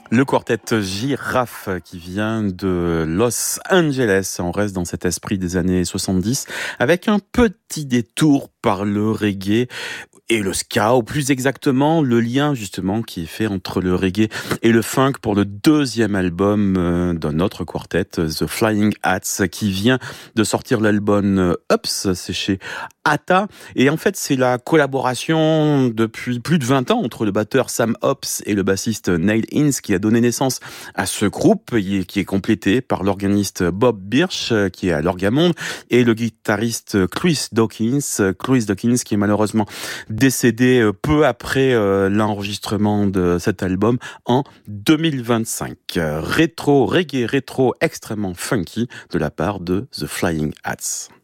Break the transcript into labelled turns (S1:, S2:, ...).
S1: Le quartet Girafe qui vient de Los Angeles. On reste dans cet esprit des années 70 avec un petit détour par le reggae et le ska, ou plus exactement le lien justement qui est fait entre le reggae et le funk pour le deuxième album de notre quartet, The Flying Hats, qui vient de sortir l'album Ups, c'est chez Ata. Et en fait, c'est la collaboration depuis plus de 20 ans entre le batteur Sam Hops et le bassiste Neil Ince qui a donné naissance à ce groupe, qui est complété par l'organiste Bob Birch, qui est à l'Orgamonde, et le guitariste Chris Dawkins qui est malheureusement décédé peu après l'enregistrement de cet album en 2025. Rétro, reggae rétro extrêmement funky de la part de The Flying Hats.